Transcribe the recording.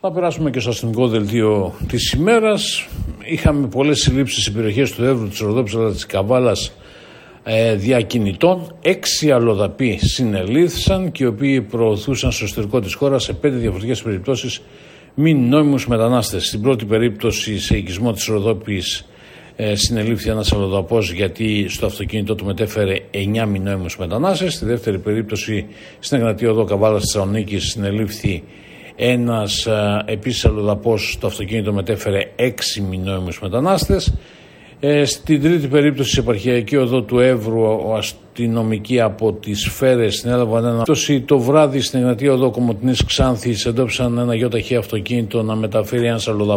Θα περάσουμε και στο αστυνομικό δελτίο της ημέρας. Είχαμε πολλές συλλήψεις σε περιοχές του Εύρου, της Ροδόπης αλλά της Καβάλας διακινητών. 6 αλλοδαποί συνελήφθησαν και οι οποίοι προωθούσαν στο εσωτερικό της χώρας σε 5 διαφορετικές περιπτώσεις μη νόμιμους μετανάστες. Στην πρώτη περίπτωση, σε οικισμό της Ροδόπης, συνελήφθη ένας αλλοδαπός γιατί στο αυτοκίνητό του μετέφερε 9 μη νόμιμους μετανάστες. Στη δεύτερη περίπτωση, στην Εγνατία Οδό Καβάλας της Θεσσαλονίκης, συνελήφθη ένας επίσης αλλοδαπός, το αυτοκίνητο μετέφερε 6 μη νόμιμους μετανάστες. Στην τρίτη περίπτωση, σε επαρχιακή οδό του Εύρου, αστυνομικοί από τις Φέρες συνέλαβαν ένα πτώση. Το βράδυ στην Εγνατία Οδό Κομοτηνής Ξάνθης εντόπισαν ένα ΙΧ αυτοκίνητο να μεταφέρει ένας αλλοδαπός